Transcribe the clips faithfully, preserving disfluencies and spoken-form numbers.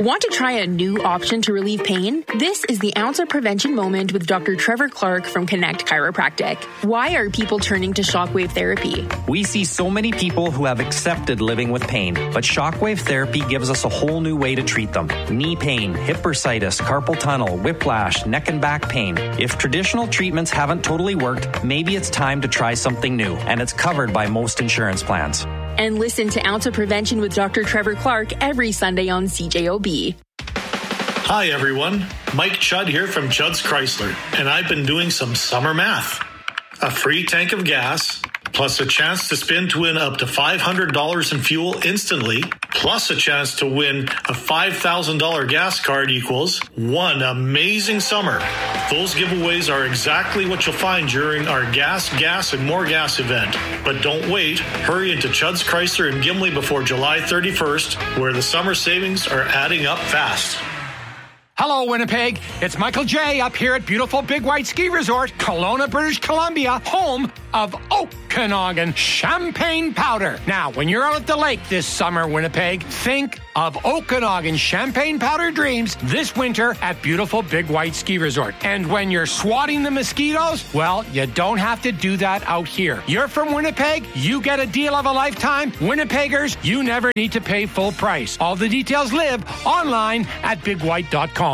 Want to try a new option to relieve pain? This is the Ounce of Prevention Moment with Doctor Trevor Clark from Connect Chiropractic. Why are people turning to shockwave therapy? We see so many people who have accepted living with pain, but shockwave therapy gives us a whole new way to treat them. Knee pain, hip bursitis, carpal tunnel, whiplash, neck and back pain. If traditional treatments haven't totally worked, maybe it's time to try something new, and it's covered by most insurance plans. And listen to Ounce of Prevention with Doctor Trevor Clark every Sunday on C J O B. Hi, everyone. Mike Chudd here from Chudd's Chrysler, and I've been doing some summer math. A free tank of gas, plus a chance to spin to win up to five hundred dollars in fuel instantly, plus a chance to win a five thousand dollars gas card equals one amazing summer. Those giveaways are exactly what you'll find during our Gas, Gas, and More Gas event. But don't wait. Hurry into Chudd's Chrysler in Gimli before July thirty-first, where the summer savings are adding up fast. Hello, Winnipeg. It's Michael J. up here at beautiful Big White Ski Resort, Kelowna, British Columbia, home of Okanagan Champagne Powder. Now, when you're out at the lake this summer, Winnipeg, think of Okanagan Champagne Powder dreams this winter at beautiful Big White Ski Resort. And when you're swatting the mosquitoes, well, you don't have to do that out here. You're from Winnipeg, you get a deal of a lifetime. Winnipeggers, you never need to pay full price. All the details live online at big white dot com.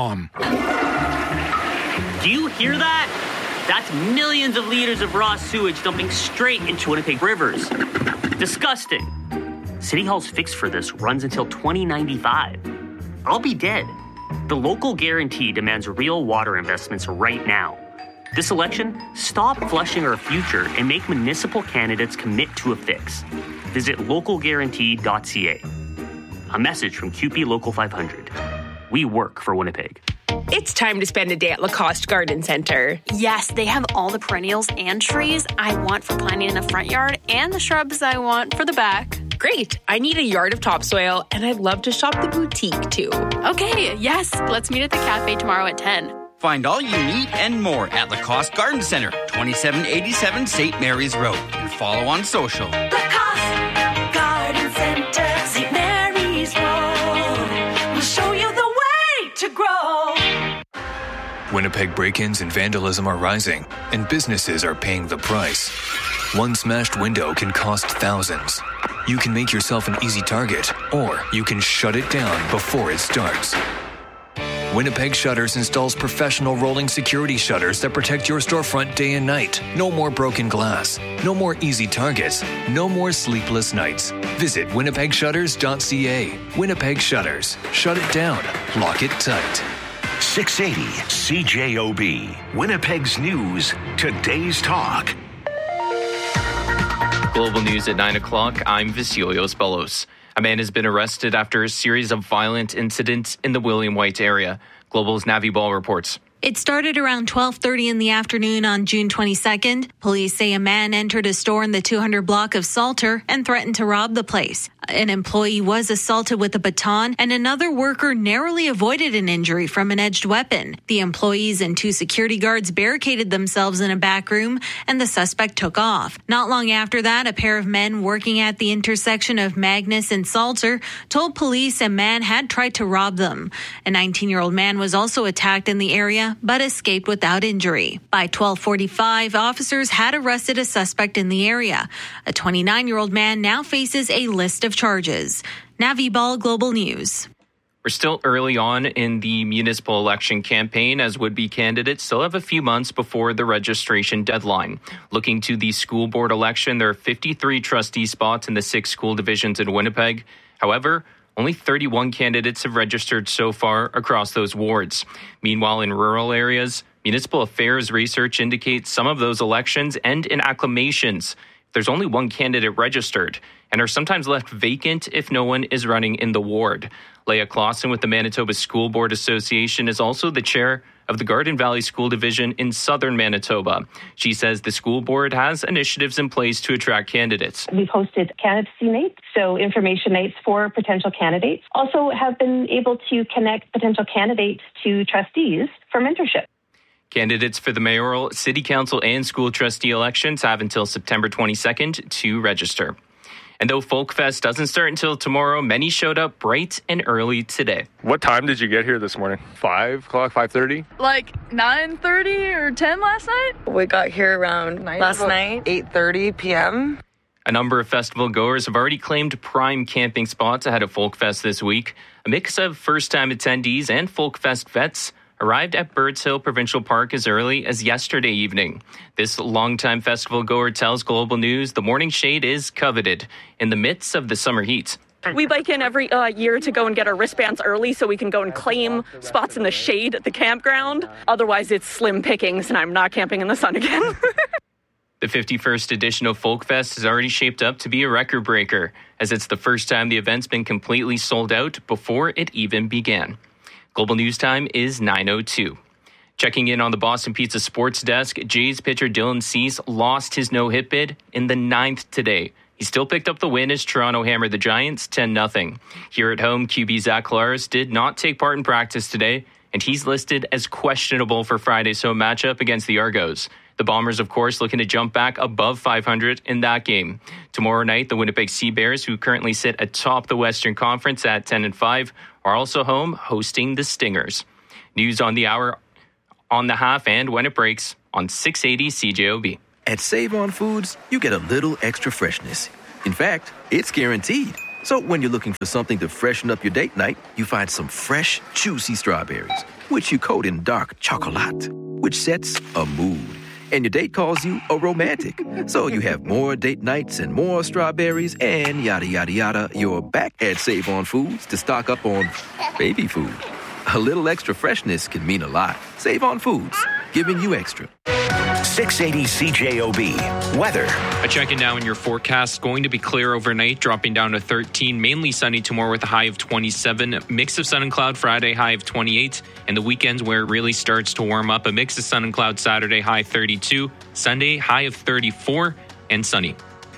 Do you hear that? That's millions of liters of raw sewage dumping straight into Winnipeg rivers. Disgusting. City Hall's fix for this runs until twenty ninety-five. I'll be dead. The local guarantee demands real water investments right now. This election, stop flushing our future and make municipal candidates commit to a fix. Visit local guarantee dot c a. A message from Q P Local five hundred. We work for Winnipeg. It's time to spend a day at Lacoste Garden Centre. Yes, they have all the perennials and trees I want for planting in the front yard and the shrubs I want for the back. Great. I need a yard of topsoil, and I'd love to shop the boutique, too. Okay, yes. Let's meet at the cafe tomorrow at ten. Find all you need and more at Lacoste Garden Centre, twenty-seven eighty-seven Saint Mary's Road. And follow on social. Lacoste Garden Centre, Saint Mary's Road. We'll show you the way to grow. Winnipeg break-ins and vandalism are rising, and businesses are paying the price. One smashed window can cost thousands. You can make yourself an easy target, or you can shut it down before it starts. Winnipeg Shutters installs professional rolling security shutters that protect your storefront day and night. No more broken glass. No more easy targets. No more sleepless nights. Visit winnipeg shutters dot c a. Winnipeg Shutters. Shut it down. Lock it tight. six eighty C J O B. Winnipeg's News. Today's Talk. Global News at nine o'clock. I'm Vasiolios Bellos. A man has been arrested after a series of violent incidents in the William White area. Global's Navi Ball reports. It started around twelve thirty in the afternoon on June twenty-second. Police say a man entered a store in the two hundred block of Salter and threatened to rob the place. An employee was assaulted with a baton, and another worker narrowly avoided an injury from an edged weapon. The employees and two security guards barricaded themselves in a back room, and the suspect took off. Not long after that, a pair of men working at the intersection of Magnus and Salter told police a man had tried to rob them. A nineteen-year-old man was also attacked in the area, but escaped without injury. By twelve forty-five, officers had arrested a suspect in the area. A twenty-nine-year-old man now faces a list of charges. Navi Ball, Global News. We're still early on in the municipal election campaign, as would-be candidates still have a few months before the registration deadline. Looking to the school board election, there are fifty-three trustee spots in the six school divisions in Winnipeg. However, only thirty-one candidates have registered so far across those wards. Meanwhile, in rural areas, municipal affairs research indicates some of those elections end in acclamations. There's only one candidate registered and are sometimes left vacant if no one is running in the ward. Leah Clausen with the Manitoba School Board Association is also the chair of the Garden Valley School Division in southern Manitoba. She says the school board has initiatives in place to attract candidates. We've hosted candidacy nights, so information nights for potential candidates. Also have been able to connect potential candidates to trustees for mentorship. Candidates for the mayoral, city council, and school trustee elections have until September twenty-second to register. And though Folk Fest doesn't start until tomorrow, many showed up bright and early today. What time did you get here this morning? five o'clock, five thirty? Like nine thirty or ten last night? We got here around night, last night, eight thirty p.m. A number of festival goers have already claimed prime camping spots ahead of Folk Fest this week. A mix of first-time attendees and Folk Fest vets arrived at Birds Hill Provincial Park as early as yesterday evening. This longtime festival goer tells Global News the morning shade is coveted in the midst of the summer heat. We bike in every uh, year to go and get our wristbands early so we can go and claim spots in the shade at the campground. Otherwise, it's slim pickings and I'm not camping in the sun again. The fifty-first edition of Folk Fest is already shaped up to be a record breaker, as it's the first time the event's been completely sold out before it even began. Global News Time is nine oh two. Checking in on the Boston Pizza Sports Desk, Jays pitcher Dylan Cease lost his no-hit bid in the ninth today. He still picked up the win as Toronto hammered the Giants ten nothing. Here at home, Q B Zach Lars did not take part in practice today, and he's listed as questionable for Friday's home matchup against the Argos. The Bombers, of course, looking to jump back above five hundred in that game. Tomorrow night, the Winnipeg Sea Bears, who currently sit atop the Western Conference at ten and five, are also home hosting the Stingers. News on the hour, on the half, and when it breaks on six eighty C J O B. At Save On Foods, you get a little extra freshness. In fact, it's guaranteed. So when you're looking for something to freshen up your date night, you find some fresh, juicy strawberries, which you coat in dark chocolate, which sets a mood. And your date calls you a romantic. So you have more date nights and more strawberries and yada, yada, yada. You're back at Save On Foods to stock up on baby food. A little extra freshness can mean a lot. Save On Foods, giving you extra. six eighty C J O B. Weather. A check in now in your forecast. Going to be clear overnight, dropping down to thirteen. Mainly sunny tomorrow with a high of twenty-seven. Mix of sun and cloud Friday, high of twenty-eight. And the weekends where it really starts to warm up. A mix of sun and cloud Saturday, high thirty-two. Sunday, high of thirty-four and sunny.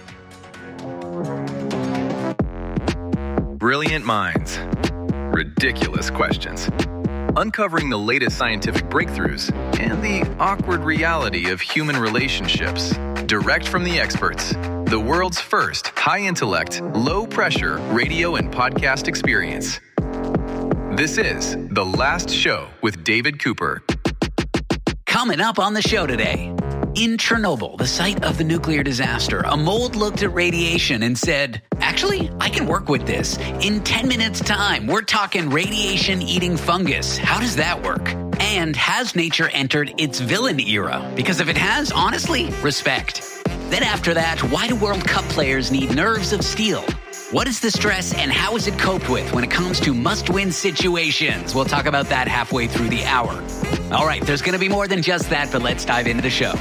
Brilliant minds. Ridiculous questions. Uncovering the latest scientific breakthroughs and the awkward reality of human relationships. Direct from the experts. The world's first high-intellect, low-pressure radio and podcast experience. This is The Last Show with David Cooper. Coming up on the show today. In Chernobyl, the site of the nuclear disaster, a mold looked at radiation and said, actually, I can work with this. In ten minutes' time, we're talking radiation-eating fungus. How does that work? And has nature entered its villain era? Because if it has, honestly, respect. Then after that, why do World Cup players need nerves of steel? What is the stress and how is it coped with when it comes to must-win situations? We'll talk about that halfway through the hour. All right, there's going to be more than just that, but let's dive into the show.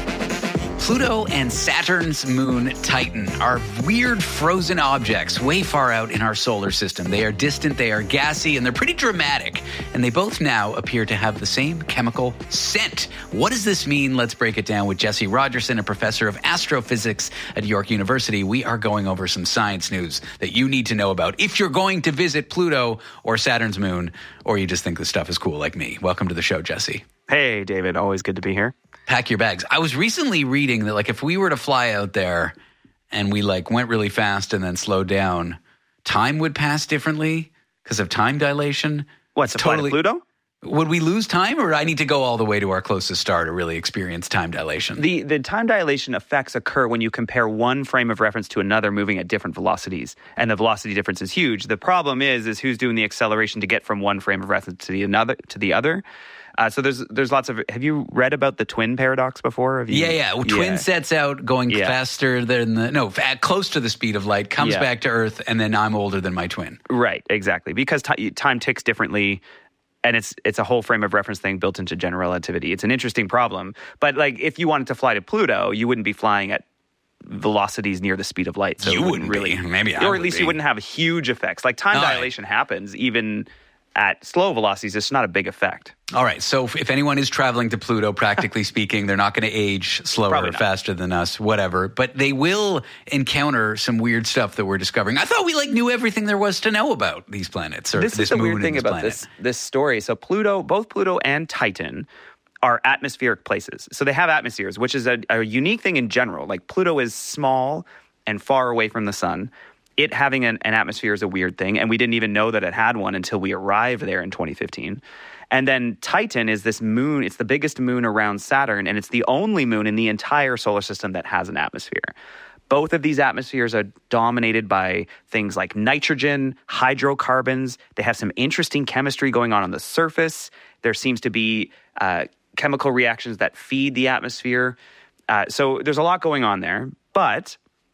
Pluto and Saturn's moon Titan are weird frozen objects way far out in our solar system. They are distant, they are gassy, and they're pretty dramatic. And they both now appear to have the same chemical scent. What does this mean? Let's break it down with Jesse Rogerson, a professor of astrophysics at York University. We are going over some science news that you need to know about if you're going to visit Pluto or Saturn's moon, or you just think this stuff is cool like me. Welcome to the show, Jesse. Hey, David. Always good to be here. Pack your bags. I was recently reading that, like, if we were to fly out there and we, like, went really fast and then slowed down, time would pass differently because of time dilation. What's to totally, fly to Pluto? Would we lose time, or I need to go all the way to our closest star to really experience time dilation? The the time dilation effects occur when you compare one frame of reference to another moving at different velocities, and the velocity difference is huge. The problem is, is who's doing the acceleration to get from one frame of reference to the another to the other. Uh, so there's there's lots of. Have you read about the twin paradox before? Have you, yeah, yeah. Well, twin yeah. sets out going yeah. faster than the no, at close to the speed of light, comes yeah. back to Earth, and then I'm older than my twin. Right, exactly. Because t- time ticks differently. And it's it's a whole frame of reference thing built into general relativity. It's an interesting problem. But like, if you wanted to fly to Pluto, you wouldn't be flying at velocities near the speed of light. So you wouldn't really, be. maybe, I or would at least be. You wouldn't have huge effects. Like time All dilation right. happens even at slow velocities. It's not a big effect. All right. So if anyone is traveling to Pluto, practically speaking, they're not going to age slower or faster than us, whatever. But they will encounter some weird stuff that we're discovering. I thought we like knew everything there was to know about these planets. Or this, this is the moon weird thing this about planet. this this story. So Pluto, both Pluto and Titan are atmospheric places. So they have atmospheres, which is a, a unique thing in general. Like Pluto is small and far away from the sun. it having an, an atmosphere is a weird thing, and we didn't even know that it had one until we arrived there in twenty fifteen. And then Titan is this moon. It's the biggest moon around Saturn, and it's the only moon in the entire solar system that has an atmosphere. Both of these atmospheres are dominated by things like nitrogen, hydrocarbons. They have some interesting chemistry going on on the surface. There seems to be uh, chemical reactions that feed the atmosphere. Uh, so there's a lot going on there, but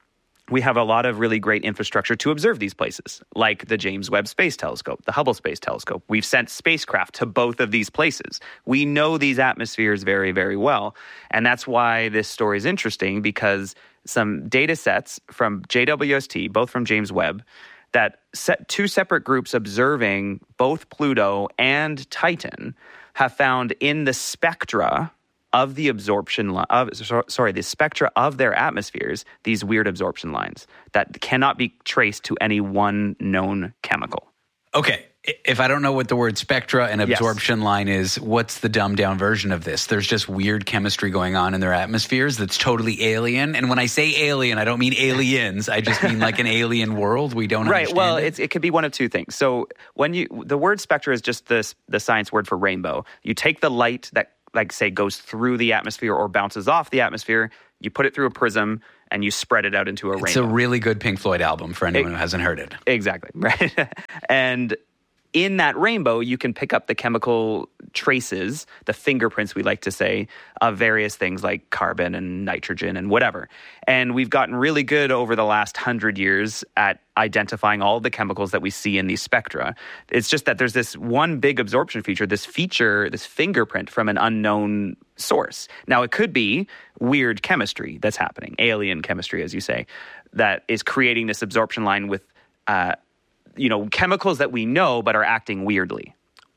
we have a lot of really great infrastructure to observe these places, like the James Webb Space Telescope, the Hubble Space Telescope. We've sent spacecraft to both of these places. We know these atmospheres very, very well. And that's why this story is interesting, because some data sets from J W S T, both from James Webb, that set two separate groups observing both Pluto and Titan have found in the spectra of the absorption li- of sorry the spectra of their atmospheres these weird absorption lines that cannot be traced to any one known chemical. Okay, if I don't know what the word spectra and absorption yes. line is, what's the dumbed down version of this? There's just weird chemistry going on in their atmospheres that's totally alien. And when I say alien, I don't mean aliens. I just mean like an alien world we don't right. understand. Well, it. It's, it could be one of two things. So when you the word spectra is just the the science word for rainbow. You take the light that, like, say, goes through the atmosphere or bounces off the atmosphere, you put it through a prism, and you spread it out into a it's rainbow. It's a really good Pink Floyd album for anyone it, who hasn't heard it. Exactly, right? And in that rainbow, you can pick up the chemical traces, the fingerprints, we like to say, of various things like carbon and nitrogen and whatever. And we've gotten really good over the last hundred years at identifying all the chemicals that we see in these spectra. It's just that there's this one big absorption feature, this feature, this fingerprint from an unknown source. Now, it could be weird chemistry that's happening, alien chemistry, as you say, that is creating this absorption line with uh, you know, chemicals that we know but are acting weirdly.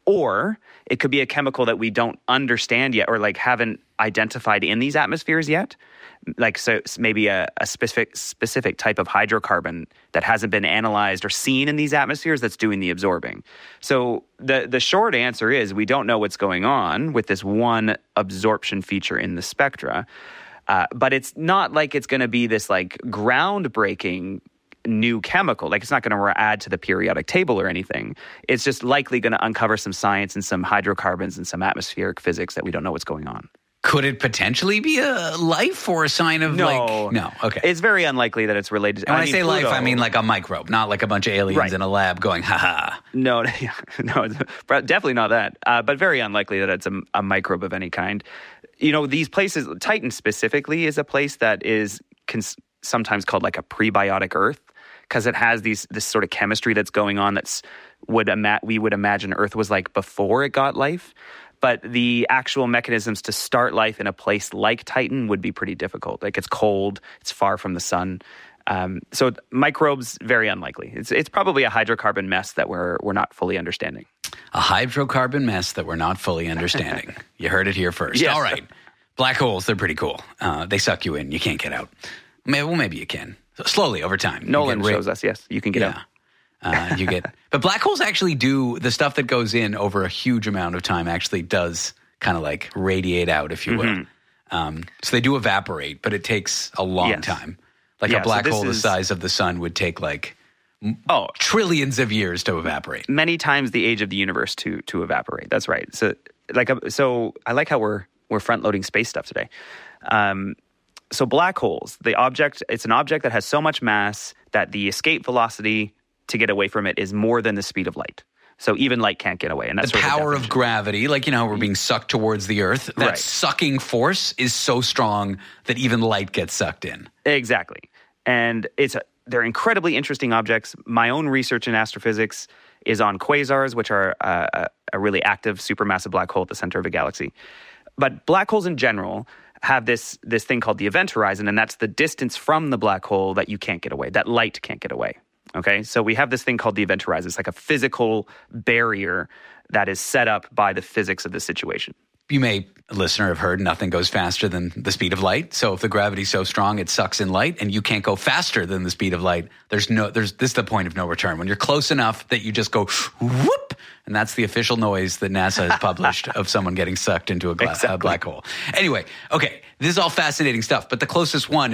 Or it could be a chemical that we don't understand yet, or like haven't identified in these atmospheres yet. Like, so maybe a, a specific specific type of hydrocarbon that hasn't been analyzed or seen in these atmospheres that's doing the absorbing. So the the short answer is we don't know what's going on with this one absorption feature in the spectra. Uh, but it's not like it's going to be this like groundbreaking new chemical. Like, it's not going to add to the periodic table or anything. It's just likely going to uncover some science and some hydrocarbons and some atmospheric physics that we don't know what's going on. Could it potentially be a life or a sign of no, like... No, okay. It's very unlikely that it's related to... And when I, I mean, say Pluto, life, I mean like a microbe, not like a bunch of aliens right. in a lab going, ha-ha. No, no, definitely not that. Uh, but very unlikely that it's a, a microbe of any kind. You know, these places, Titan specifically is a place that is cons- sometimes called like a prebiotic Earth, because it has these this sort of chemistry that's going on that's would ima- we would imagine Earth was like before it got life. But the actual mechanisms to start life in a place like Titan would be pretty difficult. Like, it's cold, it's far from the sun. Um, so microbes, very unlikely. It's it's probably a hydrocarbon mess that we're we're not fully understanding. A hydrocarbon mess that we're not fully understanding. You heard it here first. Yes. All right. Black holes, they're pretty cool. Uh, they suck you in. You can't get out. Maybe, well, maybe you can. So slowly over time. Nolan shows us, yes, you can get yeah. out. uh, you get, but black holes actually do the stuff that goes in over a huge amount of time. Actually, does kind of like radiate out, if you will. Mm-hmm. Um, so they do evaporate, but it takes a long yes. time. Like yeah, a black so hole is, the size of the sun would take like oh trillions of years to evaporate. Many times the age of the universe to to evaporate. That's right. So like so, I like how we're we're front loading space stuff today. Um, So black holes, the object, it's an object that has so much mass that the escape velocity to get away from it is more than the speed of light. So even light can't get away. And that's the power of gravity, like, you know, we're being sucked towards the Earth. That right. sucking force is so strong that even light gets sucked in. Exactly. And it's they're incredibly interesting objects. My own research in astrophysics is on quasars, which are uh, a really active supermassive black hole at the center of a galaxy. But black holes in general have this this thing called the event horizon, and that's the distance from the black hole that you can't get away, that light can't get away. Okay, so we have this thing called the event horizon. It's like a physical barrier that is set up by the physics of the situation. You may, listener, have heard nothing goes faster than the speed of light. So if the gravity's so strong it sucks in light, and you can't go faster than the speed of light, there's no there's this is the point of no return. When you're close enough that you just go whoop, and that's the official noise that NASA has published of someone getting sucked into a, gla- exactly. a black hole. Anyway, okay, this is all fascinating stuff, but the closest one is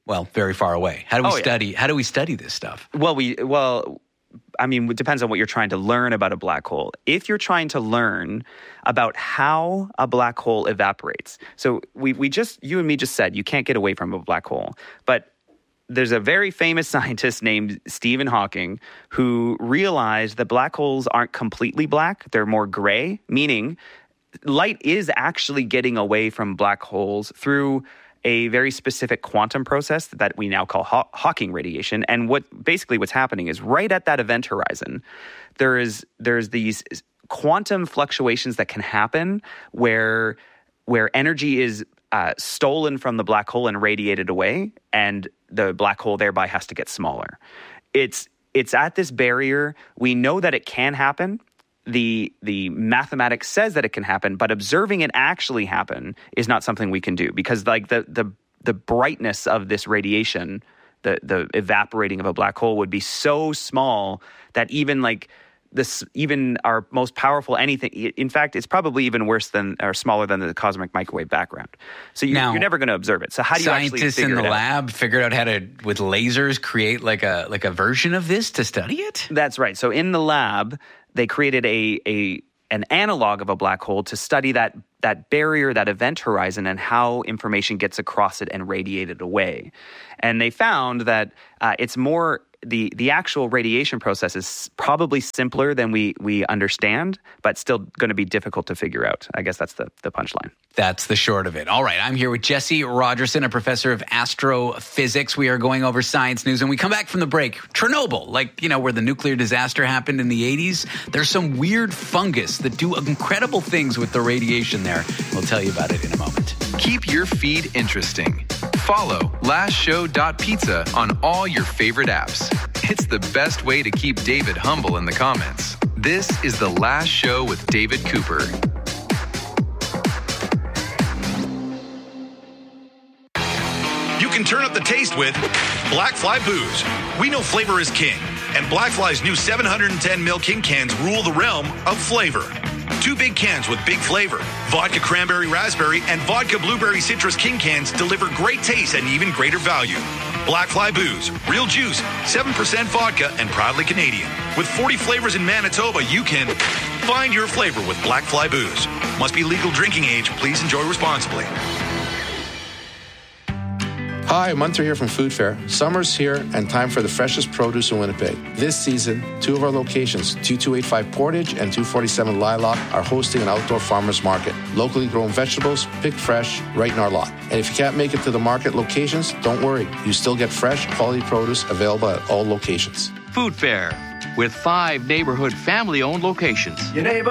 well, very far away. How do we Oh, yeah. study? How do we study this stuff? Well, we well, I mean, it depends on what you're trying to learn about a black hole. If you're trying to learn about how a black hole evaporates, so we we just you and me just said you can't get away from a black hole, but there's a very famous scientist named Stephen Hawking who realized that black holes aren't completely black; they're more gray, meaning light is actually getting away from black holes through a very specific quantum process that we now call Haw- Hawking radiation. And what basically what's happening is right at that event horizon, there is there's these quantum fluctuations that can happen where where energy is uh, stolen from the black hole and radiated away, and the black hole thereby has to get smaller. It's it's at this barrier. We know that it can happen. The the mathematics says that it can happen, but observing it actually happen is not something we can do because like the the the brightness of this radiation, the the evaporating of a black hole would be so small that even like this even our most powerful anything, in fact, it's probably even worse than or smaller than the cosmic microwave background. So you, Now, you're never going to observe it. So how do you actually scientists figure in the it out? lab figured out how to with lasers create like a like a version of this to study it? That's right. So in the lab, they created a a an analog of a black hole to study that that barrier, that event horizon, and how information gets across it and radiated away. And they found that uh, it's more the the actual radiation process is probably simpler than we we understand, but still going to be difficult to figure out. I guess that's the the punchline. That's the short of it. All right, I'm here with Jesse Rogerson, a professor of astrophysics. We are going over science news. When we come back from the break, Chernobyl, like, you know, where the nuclear disaster happened in the eighties, there's some weird fungus that do incredible things with the radiation there. We'll tell you about it in a moment. Keep your feed interesting. Follow last show dot pizza on all your favorite apps. It's the best way to keep David humble in the comments. This is The Last Show with David Cooper. You can turn up the taste with Black Fly Booze. We know flavor is king, and Black Fly's new seven hundred ten milliliter king cans rule the realm of flavor. Two big cans with big flavor. Vodka cranberry raspberry and vodka blueberry citrus king cans deliver great taste and even greater value. Black Fly Booze, real juice, seven percent vodka, and proudly Canadian. With forty flavors in Manitoba, you can find your flavor with Black Fly Booze. Must be legal drinking age. Please enjoy responsibly. Hi, Munter here from Food Fair. Summer's here and time for the freshest produce in Winnipeg. This season, two of our locations, two two eight five Portage and two forty-seven Lilac, are hosting an outdoor farmers market. Locally grown vegetables, picked fresh, right in our lot. And if you can't make it to the market locations, don't worry. You still get fresh, quality produce available at all locations. Food Fair, with five neighborhood family-owned locations. Your neighbor